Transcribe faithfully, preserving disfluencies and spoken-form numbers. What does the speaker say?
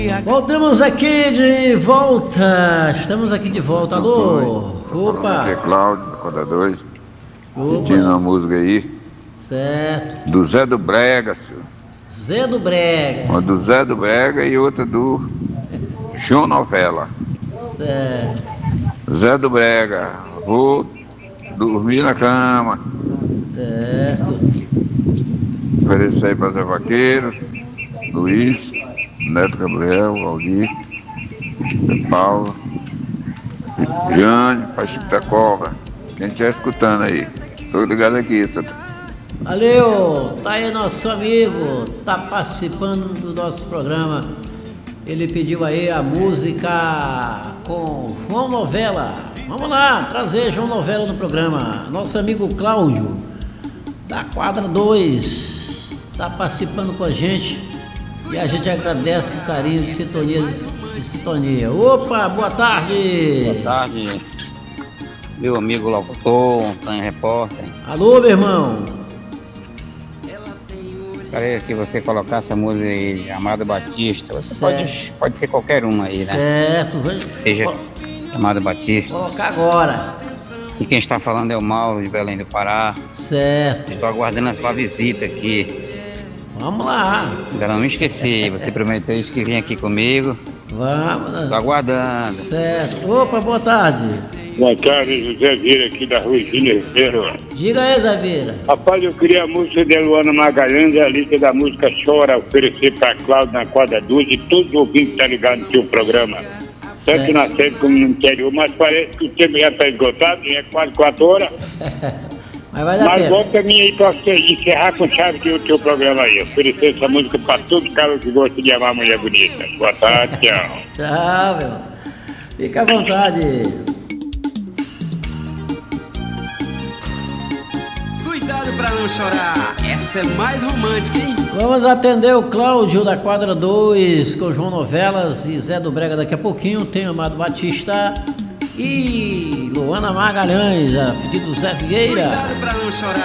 Voltamos aqui de volta. Estamos aqui de volta. Alô? Opa! Aqui é Cláudio, da Quadra dois. Opa. Pedindo uma música aí. Certo. Do Zé do Brega, senhor. Zé do Brega. Uma do Zé do Brega e outra do João Novela. Certo. Zé do Brega, vou dormir na cama. Certo. Oferecer aí para Zé Vaqueiro, Luiz, Neto Gabriel, Valdir, Paulo, Jane, Pachico da Cobra. Quem estiver escutando aí, tô ligado aqui, senhor. Valeu, tá aí nosso amigo, tá participando do nosso programa. Ele pediu aí a música com João Novela. Vamos lá, trazer João Novela no programa. Nosso amigo Cláudio, da Quadra dois, tá participando com a gente. E a gente agradece o carinho de sintonia, de sintonia. Opa, boa tarde. Boa tarde, meu amigo locutor, Antônio Repórter. Alô, meu irmão. Gostaria que você colocasse a música aí, Amado Batista. Você pode, pode ser qualquer uma aí, né? Certo. Vou... Seja Amado Batista. Vou colocar agora. E quem está falando é o Mauro de Belém do Pará. Certo. Estou aguardando a sua visita aqui. Vamos lá. Ainda não me esqueci, você prometeu que vinha aqui comigo. Vamos. Estou aguardando. Certo. Opa, boa tarde. Boa tarde, José Vieira aqui da Rua Gina Ribeiro. Diga aí, Zé Vieira. Rapaz, eu queria a música de Luana Magalhães, a lista da música Chora, oferecer para Cláudio na Quadra dois e todos os ouvintes que estão ligados no seu programa. Tanto Certo. na sede como no interior, mas parece que o tempo já está esgotado, já é quase quatro horas. Mas vai dar Mas tempo. volta a mim aí para você encerrar com chave que o teu programa aí. Oferecer essa música para todos os caras que gostam de amar mulher bonita. Boa tarde, tchau. Tchau, meu. Fica à vontade. Cuidado pra não chorar, essa é mais romântica, hein? Vamos atender o Cláudio da Quadra dois com João Novelas e Zé do Brega daqui a pouquinho. Tem Amado Batista e Luana Magalhães, a pedido do Zé Vieira. Cuidado pra não chorar.